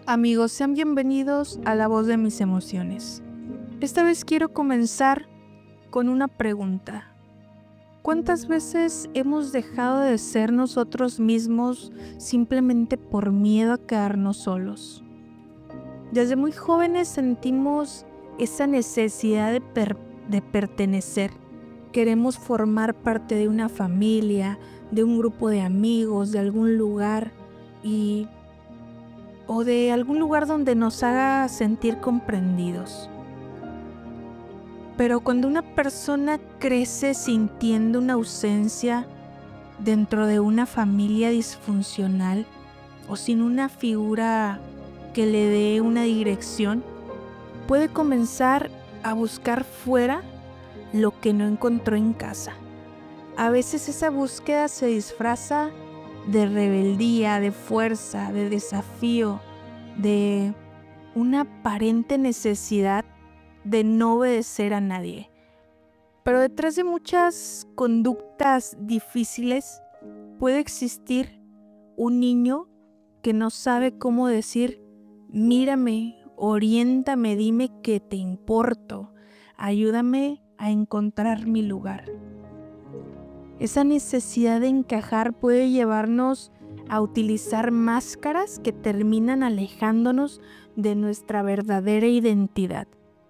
Amigos, sean bienvenidos a La Voz de Mis Emociones. Esta vez quiero comenzar con una pregunta. ¿Cuántas veces hemos dejado de ser nosotros mismos simplemente por miedo a quedarnos solos? Desde muy jóvenes sentimos esa necesidad de pertenecer. Queremos formar parte de una familia, de un grupo de amigos, de algún lugar o de algún lugar donde nos haga sentir comprendidos. Pero cuando una persona crece sintiendo una ausencia dentro de una familia disfuncional o sin una figura que le dé una dirección, puede comenzar a buscar fuera lo que no encontró en casa. A veces esa búsqueda se disfraza de rebeldía, de fuerza, de desafío, de una aparente necesidad de no obedecer a nadie. Pero detrás de muchas conductas difíciles puede existir un niño que no sabe cómo decir: mírame, oriéntame, dime que te importo, ayúdame a encontrar mi lugar. Esa necesidad de encajar puede llevarnos a utilizar máscaras que terminan alejándonos de nuestra verdadera identidad.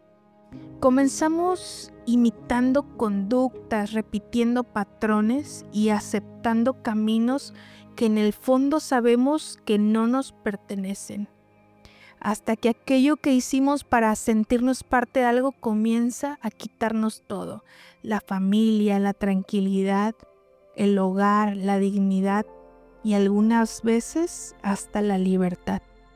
Comenzamos imitando conductas, repitiendo patrones y aceptando caminos que en el fondo sabemos que no nos pertenecen. Hasta que aquello que hicimos para sentirnos parte de algo comienza a quitarnos todo: la familia, la tranquilidad, el hogar, la dignidad y algunas veces hasta la libertad.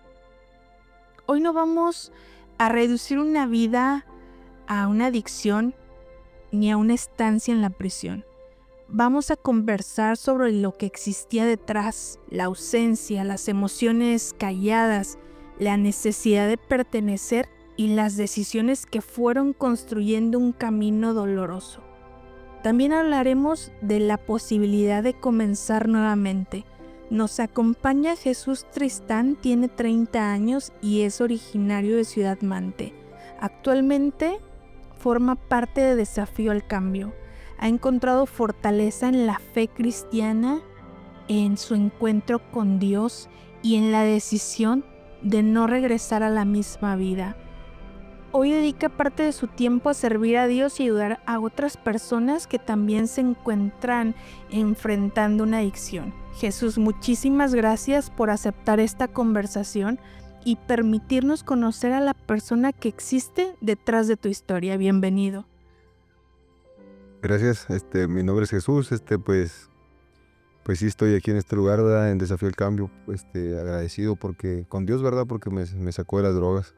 Hoy no vamos a reducir una vida a una adicción ni a una estancia en la prisión. Vamos a conversar sobre lo que existía detrás: la ausencia, las emociones calladas, la necesidad de pertenecer y las decisiones que fueron construyendo un camino doloroso. También hablaremos de la posibilidad de comenzar nuevamente. Nos acompaña Jesús Tristán, tiene 30 años y es originario de Ciudad Mante. Actualmente forma parte de Desafío al Cambio. Ha encontrado fortaleza en la fe cristiana, en su encuentro con Dios y en la decisión de no regresar a la misma vida. Hoy dedica parte de su tiempo a servir a Dios y ayudar a otras personas que también se encuentran enfrentando una adicción. Jesús, muchísimas gracias por aceptar esta conversación y permitirnos conocer a la persona que existe detrás de tu historia. Bienvenido. Gracias, mi nombre es Jesús, pues sí estoy aquí en este lugar, ¿verdad? En Desafío al Cambio, agradecido con Dios, ¿verdad? Porque me sacó de las drogas.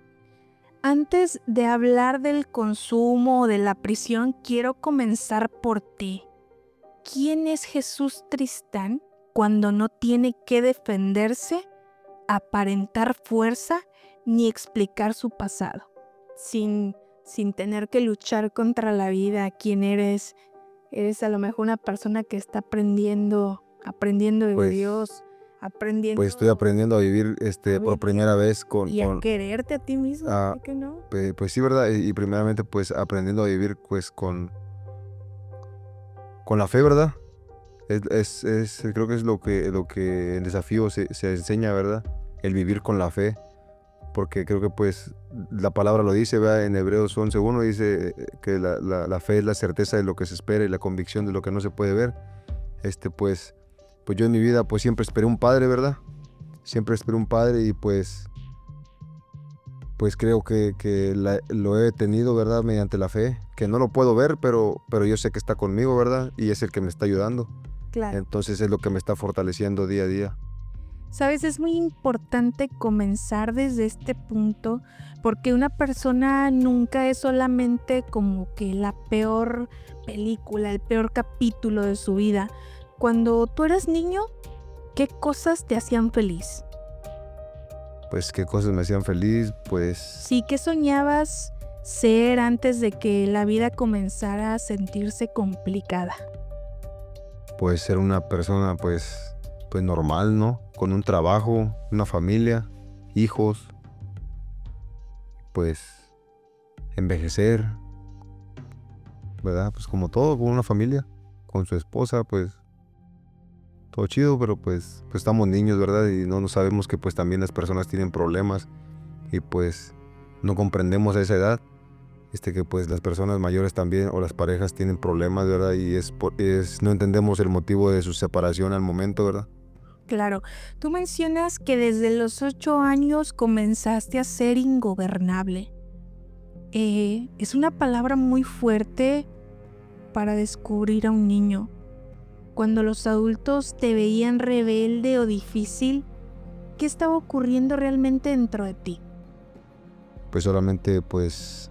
Antes de hablar del consumo o de la prisión, quiero comenzar por ti. ¿Quién es Jesús Tristán cuando no tiene que defenderse, aparentar fuerza ni explicar su pasado? Sin tener que luchar contra la vida. ¿Quién eres? Eres a lo mejor una persona que está aprendiendo de Dios, aprendiendo. Pues estoy aprendiendo a vivir por primera vez y a quererte a ti mismo, ¿por qué no? Pues sí, ¿verdad? Y primeramente pues aprendiendo a vivir pues con la fe, ¿verdad? Creo que es lo que en Desafío se enseña, ¿verdad? El vivir con la fe. Porque creo que pues la palabra lo dice, ¿verdad? En Hebreos 11:1 dice que la fe es la certeza de lo que se espera y la convicción de lo que no se puede ver. Pues yo en mi vida pues siempre esperé un padre, ¿verdad? Siempre esperé un padre y pues creo que lo he tenido, ¿verdad? Mediante la fe, que no lo puedo ver, pero yo sé que está conmigo, ¿verdad? Y es el que me está ayudando. Claro. Entonces es lo que me está fortaleciendo día a día. Sabes, es muy importante comenzar desde este punto, porque una persona nunca es solamente como que la peor película, el peor capítulo de su vida. Cuando tú eras niño, ¿qué cosas te hacían feliz? Pues qué cosas me hacían feliz, pues... Sí, ¿qué soñabas ser antes de que la vida comenzara a sentirse complicada? Pues ser una persona pues normal, ¿no? Con un trabajo, una familia hijos, pues envejecer, ¿verdad? Pues como todo, con una familia, con su esposa, pues todo chido, pero pues estamos niños, ¿verdad? Y no sabemos que pues también las personas tienen problemas y pues no comprendemos a esa edad, que pues las personas mayores también o las parejas tienen problemas, ¿verdad? Y no entendemos el motivo de su separación al momento, ¿verdad? Claro, tú mencionas que desde los 8 años comenzaste a ser ingobernable. Es una palabra muy fuerte para descubrir a un niño. Cuando los adultos te veían rebelde o difícil, ¿qué estaba ocurriendo realmente dentro de ti? Pues solamente pues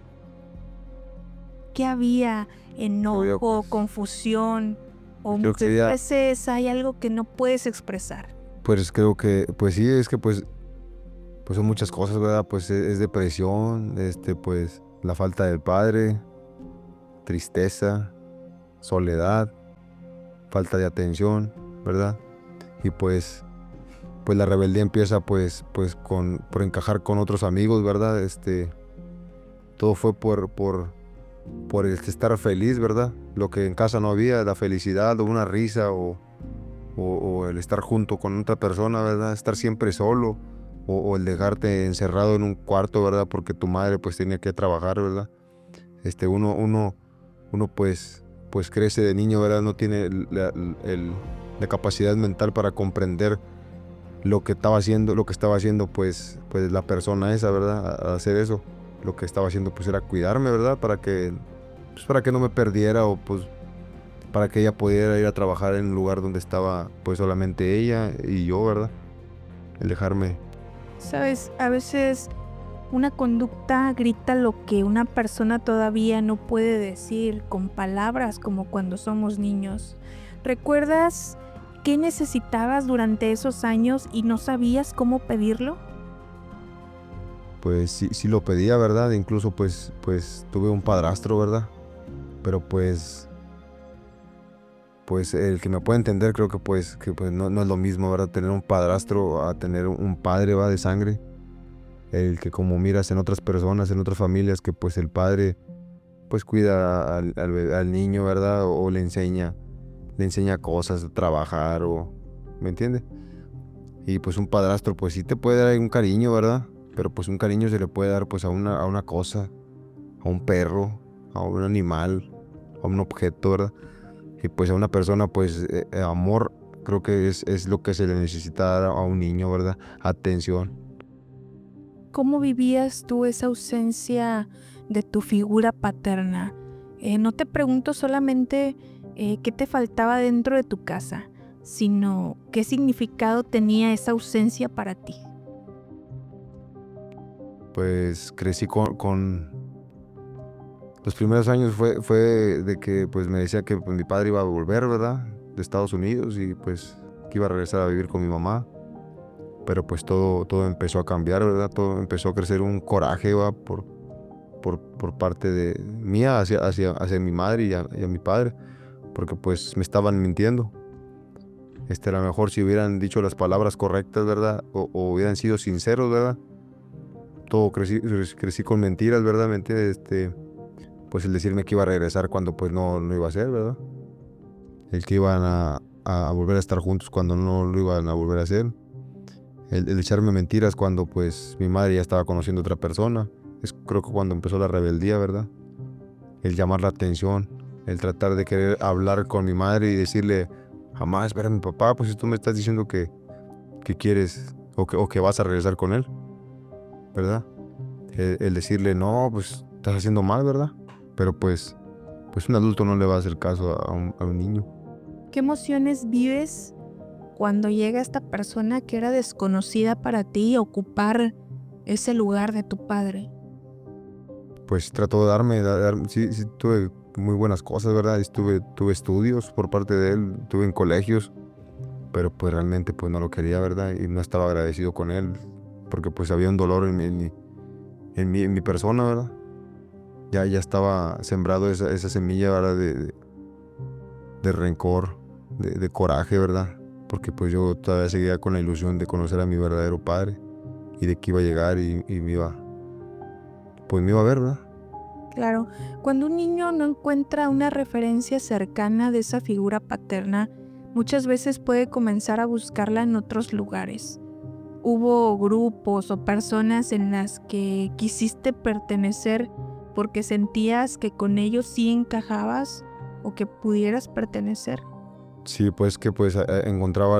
¿Qué había? Obvio, ¿Enojo, confusión? ¿O creo que muchas había, veces hay algo que no puedes expresar? pues creo que, pues sí, es que pues son muchas cosas, ¿verdad? Pues es depresión, pues la falta del padre, tristeza, soledad, falta de atención, ¿verdad? Y pues la rebeldía empieza pues por encajar con otros amigos, ¿verdad? Todo fue por el estar feliz, ¿verdad? Lo que en casa no había, la felicidad o una risa o el estar junto con otra persona, ¿verdad? Estar siempre solo o el dejarte encerrado en un cuarto, ¿verdad? Porque tu madre pues tenía que trabajar, ¿verdad? Uno pues crece de niño, ¿verdad? No tiene la capacidad mental para comprender lo que estaba haciendo pues la persona esa, ¿verdad? Al hacer eso, lo que estaba haciendo pues era cuidarme, ¿verdad? Para que no me perdiera o pues para que ella pudiera ir a trabajar en un lugar donde estaba pues solamente ella y yo, ¿verdad? El dejarme. Sabes, a veces una conducta grita lo que una persona todavía no puede decir con palabras como cuando somos niños. ¿Recuerdas qué necesitabas durante esos años y no sabías cómo pedirlo? Pues sí lo pedía, ¿verdad? Incluso pues tuve un padrastro, ¿verdad? Pero pues el que me puede entender creo que no es lo mismo, ¿verdad? Tener un padrastro a tener un padre, ¿va? De sangre. El que como miras en otras personas, en otras familias, que pues el padre pues cuida al niño, ¿verdad? O le enseña cosas, a trabajar ¿me entiende? Y pues un padrastro pues sí te puede dar un cariño, ¿verdad? Pero pues un cariño se le puede dar pues a una cosa, a un perro, a un animal, a un objeto, ¿verdad? Y pues a una persona pues amor creo que es lo que se le necesita dar a un niño, ¿verdad? Atención. ¿Cómo vivías tú esa ausencia de tu figura paterna? No te pregunto solamente qué te faltaba dentro de tu casa, sino qué significado tenía esa ausencia para ti. Pues crecí con los primeros años fue de que pues me decía que pues, mi padre iba a volver, ¿verdad? De Estados Unidos y pues que iba a regresar a vivir con mi mamá. Pero pues todo empezó a cambiar, ¿verdad? Todo empezó a crecer un coraje, ¿va? Por parte de mía hacia mi madre y a mi padre. Porque pues me estaban mintiendo. A lo mejor si hubieran dicho las palabras correctas, ¿verdad? O hubieran sido sinceros, ¿verdad? Todo crecí con mentiras, ¿verdad? ¿Me entiendes? Pues el decirme que iba a regresar cuando pues no iba a ser, ¿verdad? El que iban a volver a estar juntos cuando no lo iban a volver a hacer. El echarme mentiras cuando pues mi madre ya estaba conociendo a otra persona. Creo que cuando empezó la rebeldía, ¿verdad? El llamar la atención, el tratar de querer hablar con mi madre y decirle, jamás ver a mi papá, pues si tú me estás diciendo que quieres o que vas a regresar con él, ¿verdad? El decirle, no, pues estás haciendo mal, ¿verdad? Pero pues un adulto no le va a hacer caso a un niño. ¿Qué emociones vives cuando llega esta persona que era desconocida para ti a ocupar ese lugar de tu padre? Pues trató de sí tuve muy buenas cosas, ¿verdad? Tuve estudios por parte de él, tuve en colegios, pero pues realmente pues no lo quería, ¿verdad? Y no estaba agradecido con él, porque pues había un dolor en mi persona, ¿verdad? Ya estaba sembrado esa semilla, ¿verdad? De rencor, de coraje, ¿verdad? Porque pues yo todavía seguía con la ilusión de conocer a mi verdadero padre y de que iba a llegar y me iba, pues me iba a ver, ¿verdad? Claro, cuando un niño no encuentra una referencia cercana de esa figura paterna, muchas veces puede comenzar a buscarla en otros lugares. ¿Hubo grupos o personas en las que quisiste pertenecer porque sentías que con ellos sí encajabas o que pudieras pertenecer? Sí, pues que pues encontraba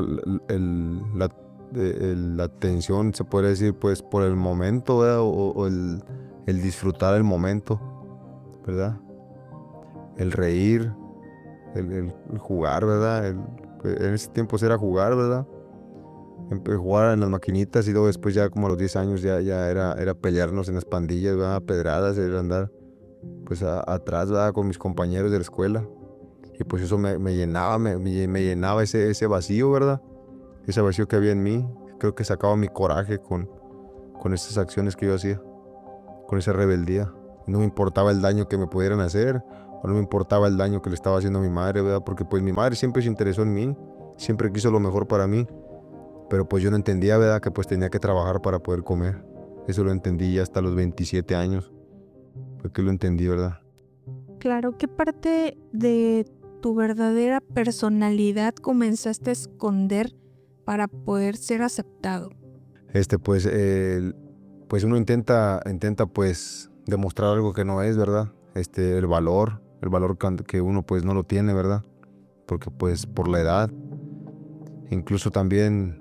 la atención, se puede decir, pues por el momento, ¿verdad? O el disfrutar el momento, ¿verdad? El reír, el jugar, ¿verdad? Pues, en ese tiempo era jugar, ¿verdad? Jugar en las maquinitas y luego después ya como a los 10 años ya era pelearnos en las pandillas, ¿verdad? Pedradas, era andar pues atrás, ¿verdad? Con mis compañeros de la escuela. Y pues eso me llenaba, me llenaba ese vacío, ¿verdad? Ese vacío que había en mí. Creo que sacaba mi coraje con esas acciones que yo hacía, con esa rebeldía. No me importaba el daño que me pudieran hacer, o no me importaba el daño que le estaba haciendo a mi madre, ¿verdad? Porque pues mi madre siempre se interesó en mí, siempre quiso lo mejor para mí, pero pues yo no entendía, ¿verdad? Que pues tenía que trabajar para poder comer. Eso lo entendí ya hasta los 27 años. Fue que lo entendí, ¿verdad? Claro, ¿qué parte de tu verdadera personalidad comenzaste a esconder para poder ser aceptado? Pues, pues uno intenta pues demostrar algo que no es, ¿verdad? El valor que uno pues no lo tiene, ¿verdad? Porque pues por la edad, incluso también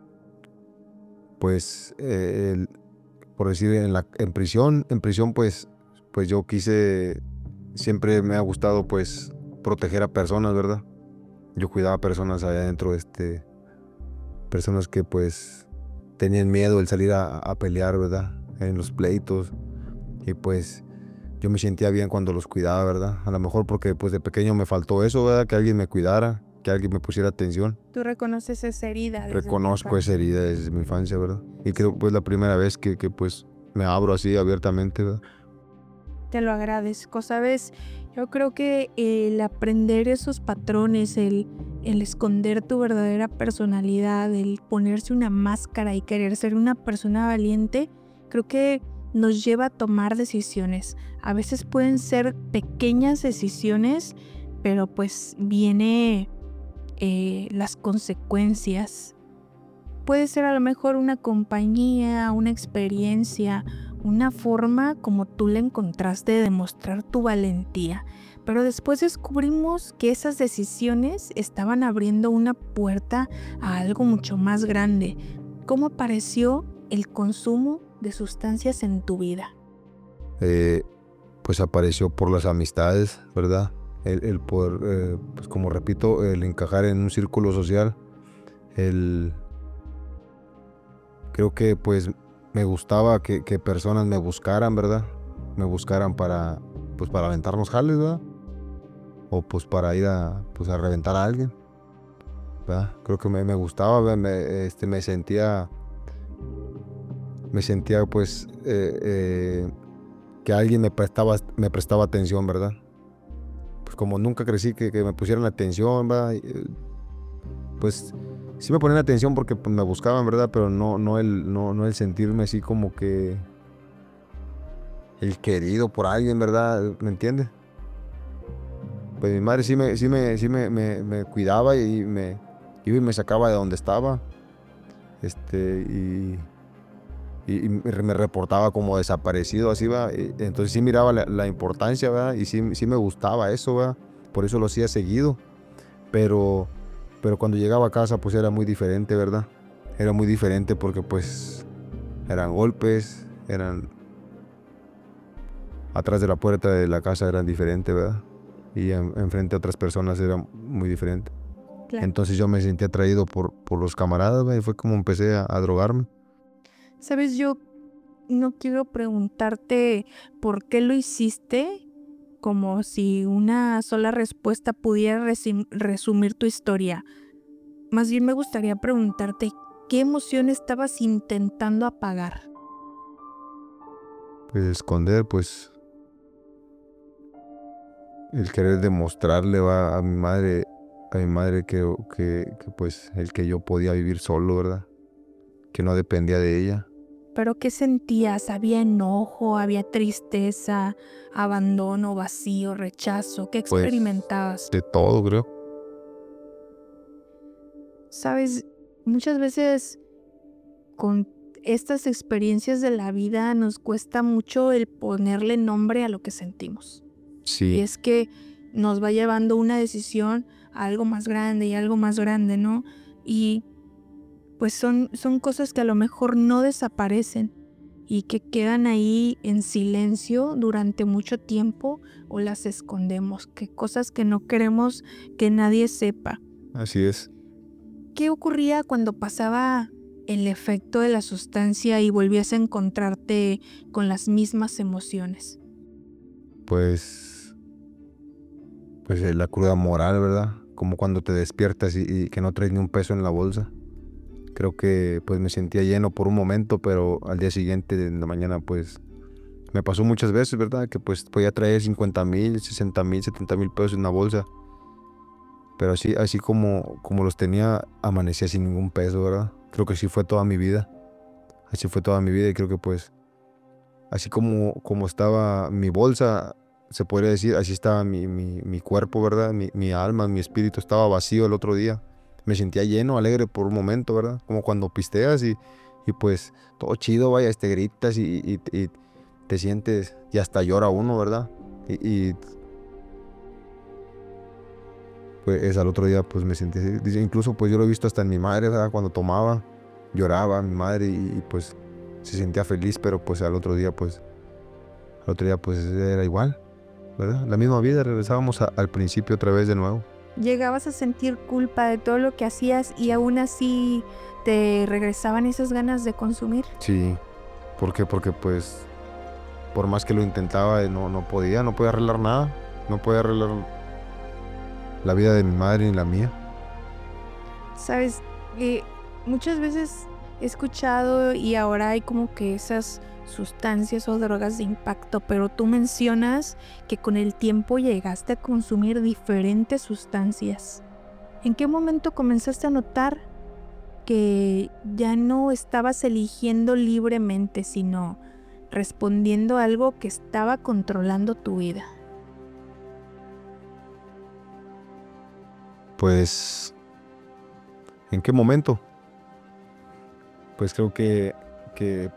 pues por decir en prisión pues yo siempre me ha gustado pues proteger a personas, ¿verdad? Yo cuidaba a personas allá adentro, personas que pues tenían miedo el salir a pelear, ¿verdad? En los pleitos. Y pues yo me sentía bien cuando los cuidaba, ¿verdad? A lo mejor porque pues de pequeño me faltó eso, ¿verdad? Que alguien me cuidara, que alguien me pusiera atención. Tú reconoces esa herida desde tu Reconozco esa infancia. herida desde mi infancia, ¿verdad? Y creo pues la primera vez que pues me abro así abiertamente, ¿verdad? Te lo agradezco, ¿sabes? Yo creo que el aprender esos patrones, el esconder tu verdadera personalidad, el ponerse una máscara y querer ser una persona valiente, creo que nos lleva a tomar decisiones. A veces pueden ser pequeñas decisiones, pero pues viene las consecuencias. Puede ser a lo mejor una compañía, una experiencia, una forma como tú le encontraste de demostrar tu valentía. Pero después descubrimos que esas decisiones estaban abriendo una puerta a algo mucho más grande. ¿Cómo apareció el consumo de sustancias en tu vida? Pues apareció por las amistades, ¿verdad? El poder, pues como repito, el encajar en un círculo social, el creo que pues me gustaba que personas me buscaran, ¿verdad? Me buscaran pues para aventarnos jales, ¿verdad? O pues para ir pues a reventar a alguien, ¿verdad? Creo que me gustaba, ¿verdad? Me sentía pues que alguien me prestaba atención, ¿verdad? Pues como nunca crecí que me pusieran atención, ¿verdad? Pues sí me ponían atención porque pues, me buscaban, ¿verdad? Pero no el sentirme así como que el querido por alguien, ¿verdad? ¿Me entiendes? Pues mi madre sí me cuidaba y me iba y me sacaba de donde estaba. Y, y me reportaba como desaparecido, así va. Entonces sí miraba la importancia, ¿verdad? Y sí me gustaba eso, ¿verdad? Por eso lo hacía seguido. Pero, pero cuando llegaba a casa, pues era muy diferente, ¿verdad? Era muy diferente porque pues eran golpes, atrás de la puerta de la casa eran diferentes, ¿verdad? Y enfrente a otras personas era muy diferente. Claro. Entonces yo me sentí atraído por los camaradas, ¿verdad? Y fue como empecé a drogarme. Sabes, yo no quiero preguntarte por qué lo hiciste, como si una sola respuesta pudiera resumir tu historia. Más bien me gustaría preguntarte qué emoción estabas intentando apagar. Pues esconder, pues el querer demostrarle va a mi madre que pues el que yo podía vivir solo, ¿verdad? Que no dependía de ella. pero ¿qué sentías? ¿Había enojo, había tristeza, abandono, vacío, rechazo? ¿Qué Pues experimentabas? de todo, creo. Sabes, muchas veces con estas experiencias de la vida nos cuesta mucho el ponerle nombre a lo que sentimos. Y Sí, es que nos va llevando una decisión a algo más grande y algo más grande, ¿no? Y pues son cosas que a lo mejor no desaparecen y que quedan ahí en silencio durante mucho tiempo o las escondemos, que cosas que no queremos que nadie sepa. así es. ¿Qué ocurría cuando pasaba el efecto de la sustancia y volvías a encontrarte con las mismas emociones? Pues, la cruda moral, ¿verdad? Como cuando te despiertas y que no traes ni un peso en la bolsa. Creo que pues me sentía lleno por un momento, pero al día siguiente, en la mañana, pues me pasó muchas veces, ¿verdad? Que pues podía traer 50,000, 60,000, 70,000 pesos en la bolsa. Pero así como los tenía, amanecía sin ningún peso, ¿verdad? Creo que así fue toda mi vida. Así fue toda mi vida y creo que pues así como estaba mi bolsa, se podría decir, así estaba mi cuerpo, ¿verdad? Mi alma, mi espíritu estaba vacío el otro día. Me sentía lleno, alegre por un momento, ¿verdad? Como cuando pisteas y pues todo chido, vaya, gritas y te sientes y hasta llora uno, ¿verdad? Y pues al otro día pues me sentí así. Incluso pues yo lo he visto hasta en mi madre, ¿verdad? Cuando tomaba, lloraba mi madre y pues se sentía feliz, pero pues al otro día pues era igual, ¿verdad? La misma vida, regresábamos al principio otra vez de nuevo. ¿Llegabas a sentir culpa de todo lo que hacías y aún así te regresaban esas ganas de consumir? Sí, ¿por qué? Porque pues por más que lo intentaba, no podía arreglar nada, no podía arreglar la vida de mi madre ni la mía. Sabes, muchas veces he escuchado y ahora hay como que esas sustancias o drogas de impacto, pero tú mencionas que con el tiempo llegaste a consumir diferentes sustancias. ¿En qué momento comenzaste a notar que ya no estabas eligiendo libremente, sino respondiendo a algo que estaba controlando tu vida? Pues, ¿en qué momento? Pues creo que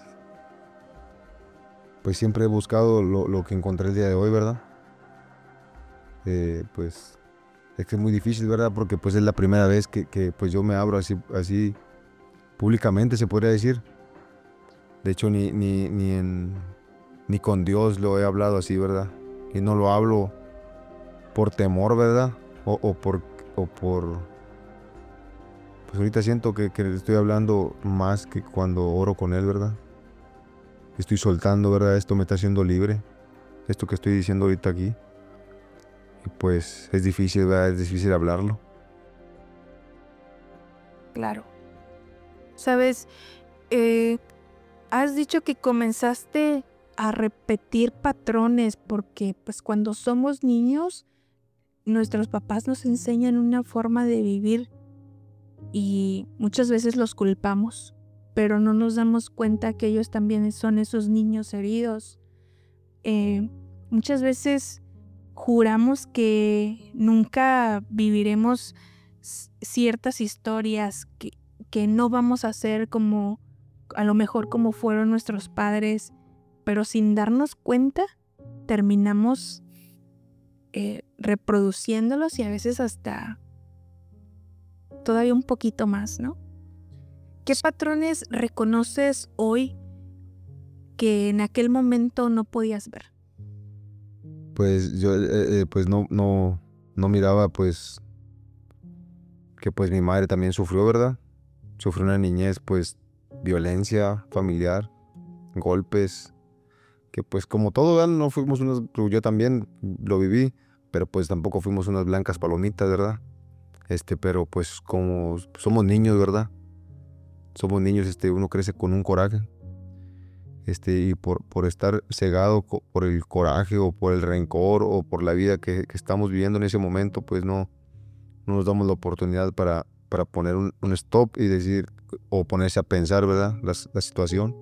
pues siempre he buscado lo que encontré el día de hoy, ¿verdad? Pues es que es muy difícil, ¿verdad? Porque pues es la primera vez que pues yo me abro así públicamente, se podría decir. De hecho, ni con Dios lo he hablado así, ¿verdad? Y no lo hablo por temor, ¿verdad? O por pues ahorita siento que le estoy hablando más que cuando oro con Él, ¿verdad? Estoy soltando, ¿verdad? Esto me está haciendo libre. Esto que estoy diciendo ahorita aquí. Y pues es difícil, ¿verdad? Es difícil hablarlo. Claro. Sabes, has dicho que comenzaste a repetir patrones porque pues cuando somos niños nuestros papás nos enseñan una forma de vivir y muchas veces los culpamos, pero no nos damos cuenta que ellos también son esos niños heridos. Muchas veces juramos que nunca viviremos ciertas historias, que no vamos a ser como, a lo mejor como fueron nuestros padres, pero sin darnos cuenta terminamos reproduciéndolos y a veces hasta todavía un poquito más, ¿no? ¿Qué patrones reconoces hoy que en aquel momento no podías ver? Pues yo pues no miraba pues que pues mi madre también sufrió, ¿verdad? Sufrió una niñez pues violencia familiar, golpes, que pues como todo, ¿verdad? No fuimos unos, yo también lo viví, pero pues tampoco fuimos unas blancas palomitas, ¿verdad? Pero pues como somos niños, ¿verdad? Somos niños, uno crece con un coraje, y por estar cegado por el coraje o por el rencor o por la vida que estamos viviendo en ese momento, pues no nos damos la oportunidad para poner un stop y decir, o ponerse a pensar, ¿verdad? La situación.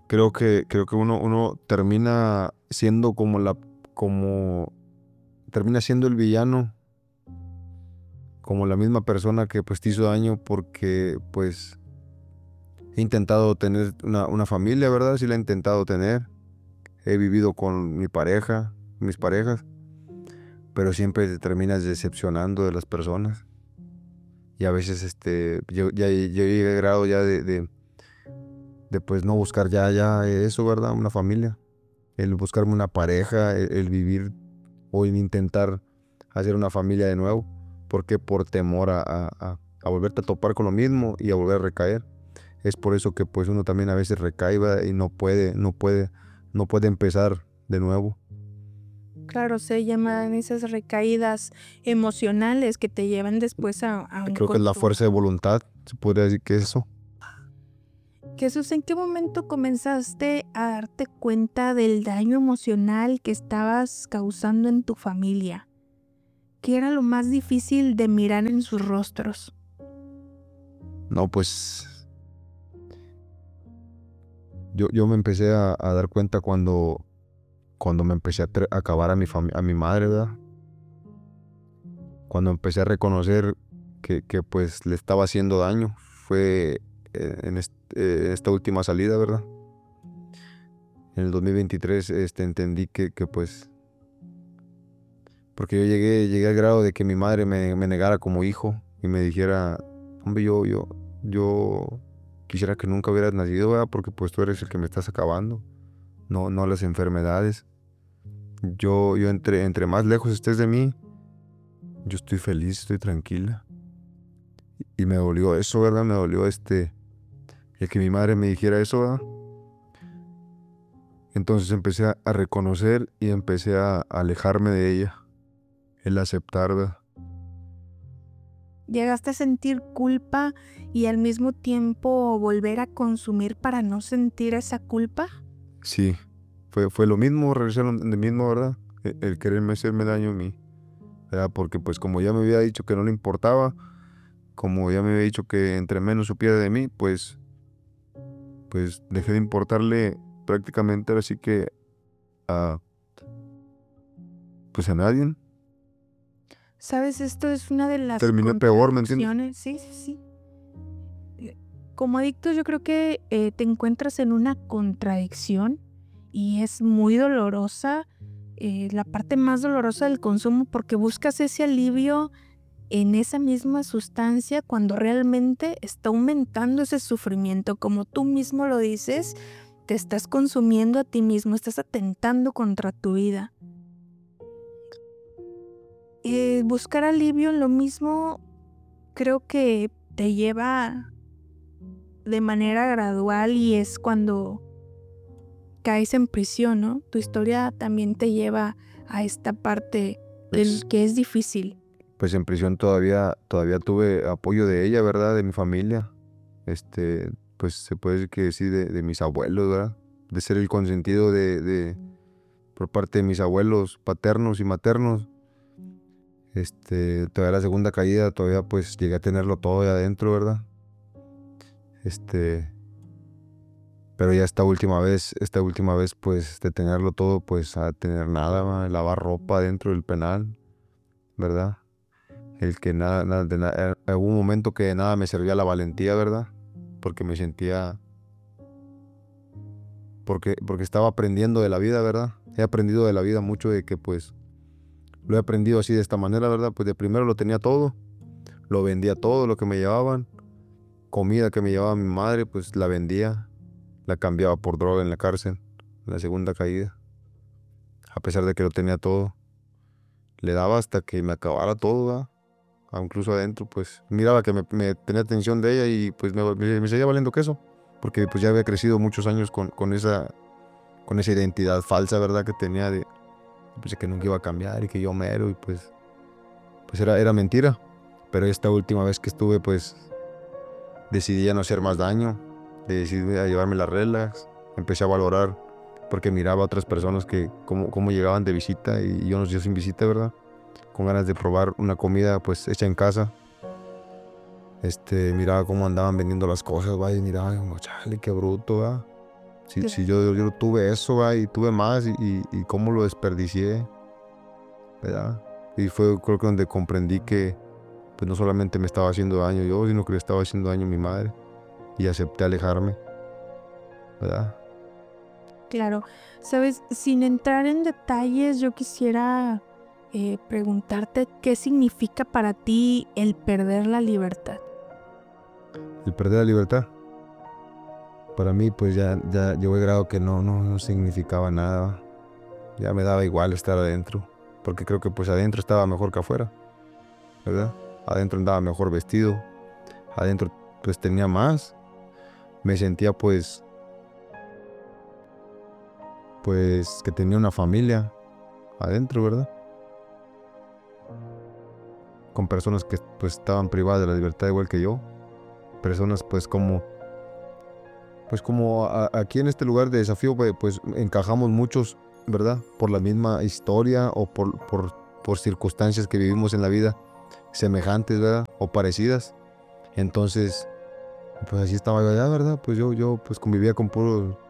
creo que uno termina siendo como termina siendo el villano, como la misma persona que pues te hizo daño, porque pues he intentado tener una familia, ¿verdad? Sí la he intentado tener. He vivido con mi pareja, mis parejas, pero siempre te terminas decepcionando de las personas. Y a veces yo llegué al grado ya de pues no buscar ya eso, ¿verdad? Una familia. El buscarme una pareja, el vivir o el intentar hacer una familia de nuevo. Porque por temor a volverte a topar con lo mismo y a volver a recaer. Es por eso que pues uno también a veces recae, ¿verdad? Y no puede empezar de nuevo. Claro, se llaman esas recaídas emocionales que te llevan después a un Creo que es la fuerza de voluntad, se podría decir que es eso. Jesús, ¿en qué momento comenzaste a darte cuenta del daño emocional que estabas causando en tu familia? ¿Qué era lo más difícil de mirar en sus rostros? No, pues yo me empecé a dar cuenta cuando me empecé a acabar a mi madre, ¿verdad? Cuando empecé a reconocer que pues le estaba haciendo daño, fue en esta última salida, ¿verdad? En el 2023 entendí que pues, porque yo llegué al grado de que mi madre me negara como hijo y me dijera, hombre, yo quisiera que nunca hubieras nacido, ¿verdad? Porque pues tú eres el que me estás acabando, no las enfermedades. Yo entre más lejos estés de mí, yo estoy feliz, estoy tranquila. Y me dolió eso, ¿verdad? Me dolió el que mi madre me dijera eso, ¿verdad? Entonces empecé a reconocer y empecé a alejarme de ella, el aceptar, ¿verdad? ¿Llegaste a sentir culpa y al mismo tiempo volver a consumir para no sentir esa culpa? Sí, fue lo mismo, regresé a lo mismo, ¿verdad? El quererme hacerme daño a mí, ¿verdad? Porque pues como ya me había dicho que no le importaba, como ya me había dicho que entre menos supiera de mí, pues dejé de importarle prácticamente así que a, pues a nadie. Sabes, esto es una de las Terminé peor, ¿me entiendes? contradicciones. Sí, sí, sí. Como adictos yo creo que te encuentras en una contradicción y es muy dolorosa, la parte más dolorosa del consumo, porque buscas ese alivio en esa misma sustancia cuando realmente está aumentando ese sufrimiento. Como tú mismo lo dices, te estás consumiendo a ti mismo, estás atentando contra tu vida. Buscar alivio en lo mismo creo que te lleva de manera gradual y es cuando caes en prisión, ¿no? Tu historia también te lleva a esta parte Pues, que es difícil. pues en prisión todavía tuve apoyo de ella, ¿verdad? De mi familia. Pues se puede decir que sí, de mis abuelos, ¿verdad? De ser el consentido por parte de mis abuelos paternos y maternos. Todavía la segunda caída, todavía pues llegué a tenerlo todo ahí adentro, ¿verdad? Pero ya esta última vez pues de tenerlo todo, pues a tener nada, ¿va? Lavar ropa dentro del penal, ¿verdad? El que hubo un momento que nada me servía la valentía, ¿verdad? Porque me sentía, porque estaba aprendiendo de la vida, ¿verdad? He aprendido de la vida mucho de que pues lo he aprendido así de esta manera, ¿verdad? Pues de primero lo tenía todo, lo vendía todo lo que me llevaban, comida que me llevaba mi madre, pues la vendía, la cambiaba por droga en la cárcel, en la segunda caída, a pesar de que lo tenía todo, le daba hasta que me acabara todo, ¿verdad? Incluso adentro, pues miraba que me tenía atención de ella y pues me seguía valiendo queso, porque pues ya había crecido muchos años con esa identidad falsa, ¿verdad? Que tenía pues, de que nunca iba a cambiar y que yo mero y pues era mentira. Pero esta última vez que estuve, pues decidí ya no hacer más daño, decidí a llevarme las relax, empecé a valorar, porque miraba a otras personas que cómo llegaban de visita y yo sin visita, ¿verdad? Con ganas de probar una comida pues hecha en casa. Miraba cómo andaban vendiendo las cosas, vaya, y miraba como, chale, qué bruto, ¿verdad? Si yo tuve eso, ¿verdad? Y tuve más y cómo lo desperdicié, ¿verdad? Y fue creo que donde comprendí que pues no solamente me estaba haciendo daño yo, sino que le estaba haciendo daño a mi madre y acepté alejarme, ¿verdad? Claro, sabes, sin entrar en detalles, yo quisiera preguntarte qué significa para ti el perder la libertad. El perder la libertad, para mí pues ya llegó el grado que no significaba nada, ya me daba igual estar adentro, porque creo que pues adentro estaba mejor que afuera, ¿verdad? Adentro andaba mejor vestido, adentro pues tenía más, me sentía pues que tenía una familia adentro, ¿verdad? Con personas que pues estaban privadas de la libertad igual que yo, personas pues como aquí en este lugar de desafío pues encajamos muchos, ¿verdad? Por la misma historia o por circunstancias que vivimos en la vida semejantes, ¿verdad? O parecidas. Entonces, pues así estaba yo allá, ¿verdad? Pues yo pues convivía con puros